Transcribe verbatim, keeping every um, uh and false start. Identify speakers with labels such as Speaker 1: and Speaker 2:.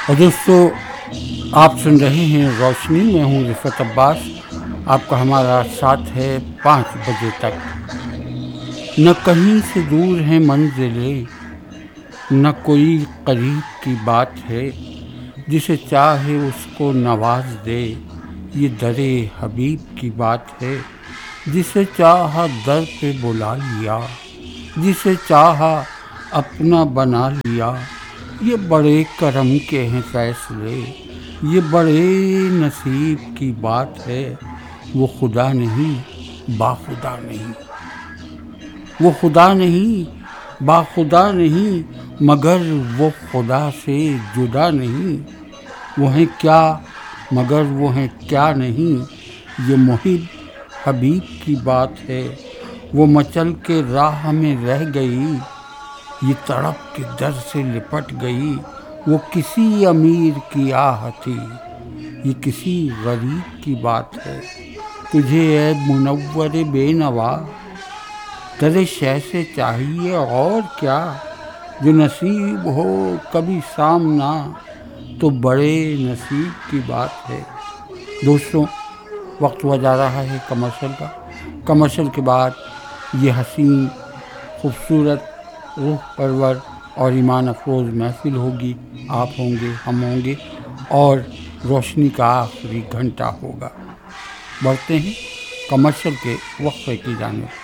Speaker 1: اور دوستو آپ سن رہے ہیں روشنی، میں ہوں رفعت عباس، آپ کا ہمارا ساتھ ہے پانچ بجے تک۔ نہ کہیں سے دور ہیں منزلیں، نہ کوئی قریب کی بات ہے، جسے چاہے اس کو نواز دے، یہ در حبیب کی بات ہے۔ جسے چاہا در پہ بلا لیا، جسے چاہا اپنا بنا لیا، یہ بڑے کرم کے ہیں فیصلے، یہ بڑے نصیب کی بات ہے۔ وہ خدا نہیں با خدا نہیں، وہ خدا نہیں با خدا نہیں، مگر وہ خدا سے جدا نہیں۔ وہ ہیں کیا مگر وہ ہیں کیا نہیں، یہ محب حبیب کی بات ہے۔ وہ مچل کے راہ میں رہ گئی، یہ تڑپ کے در سے لپٹ گئی۔ وہ کسی امیر کی آہ تھی، یہ کسی غریب کی بات ہے۔ تجھے اے منور بے نوا، ترے شے سے چاہیے اور کیا؟ جو نصیب ہو کبھی سامنا، تو بڑے نصیب کی بات ہے۔ دوستوں وقت ہوا جا رہا ہے کمرشل کا۔ کمرشل کے بعد یہ حسین خوبصورت روح پرور اور ایمان افروز محفل ہوگی، آپ ہوں گے، ہم ہوں گے، اور روشنی کا آخری گھنٹہ ہوگا۔ بڑھتے ہیں کمرشل کے وقفے کی جانب۔